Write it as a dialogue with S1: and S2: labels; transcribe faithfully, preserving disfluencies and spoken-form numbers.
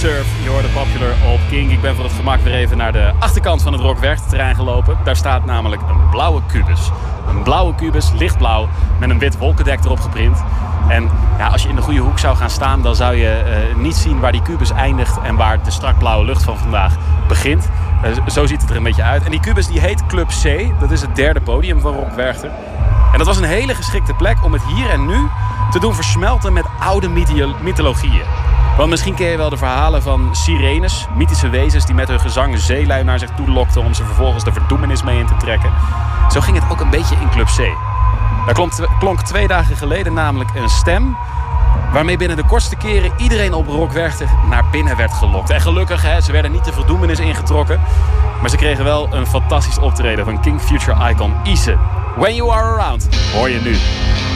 S1: Surf, je hoorde Popular op King. Ik ben voor het gemak weer even naar de achterkant van het Rock Werchter-terrein gelopen. Daar staat namelijk een blauwe kubus. Een blauwe kubus, lichtblauw, met een wit wolkendek erop geprint. En ja, als je in de goede hoek zou gaan staan, dan zou je uh, niet zien waar die kubus eindigt en waar de strak blauwe lucht van vandaag begint. Uh, zo ziet het er een beetje uit. En die kubus die heet Club C. Dat is het derde podium van Rock Werchter. En dat was een hele geschikte plek om het hier en nu te doen versmelten met oude mythologieën. Want misschien ken je wel de verhalen van sirenes, mythische wezens die met hun gezang zeelui naar zich toe lokten om ze vervolgens de verdoemenis mee in te trekken. Zo ging het ook een beetje in Club C. Daar klonk, klonk twee dagen geleden namelijk een stem waarmee binnen de kortste keren iedereen op Rock Werchter naar binnen werd gelokt. En gelukkig, hè, ze werden niet de verdoemenis ingetrokken, maar ze kregen wel een fantastisch optreden van King Future icon Ise. When You Are Around, hoor je nu.